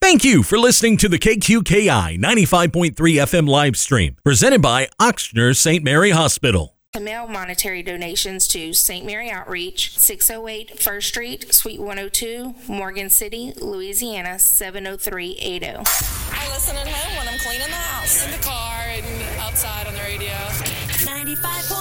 Thank you for listening to the KQKI 95.3 FM live stream, presented by Ochsner St. Mary Hospital. To mail monetary donations to St. Mary Outreach, 608 First Street, Suite 102, Morgan City, Louisiana, 70380. I listen at home when I'm cleaning the house. In the car and outside on the radio. 95.